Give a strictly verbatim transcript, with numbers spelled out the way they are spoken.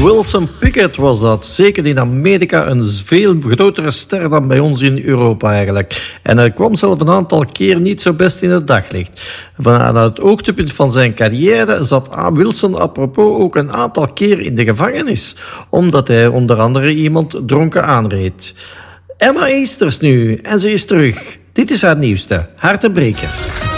Wilson Pickett was dat. Zeker in Amerika een veel grotere ster dan bij ons in Europa eigenlijk. En hij kwam zelf een aantal keer niet zo best in het daglicht. Vanuit het hoogtepunt van zijn carrière zat Wilson apropos ook een aantal keer in de gevangenis. Omdat hij onder andere iemand dronken aanreed. Emma Easters nu. En ze is terug. Dit is haar nieuwste. Hartenbreken.